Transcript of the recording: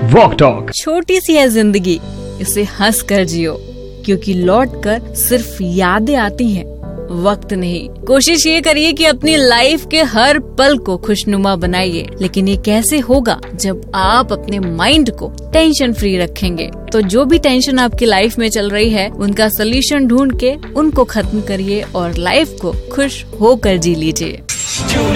Walk talk. छोटी सी है जिंदगी, इसे हंस कर जियो, क्योंकि लौट कर सिर्फ यादें आती हैं, वक्त नहीं। कोशिश ये करिए कि अपनी लाइफ के हर पल को खुशनुमा बनाइए, लेकिन ये कैसे होगा जब आप अपने माइंड को टेंशन फ्री रखेंगे। तो जो भी टेंशन आपकी लाइफ में चल रही है, उनका सोल्यूशन ढूंढ के उनको खत्म करिए और लाइफ को खुश होकर जी लीजिए।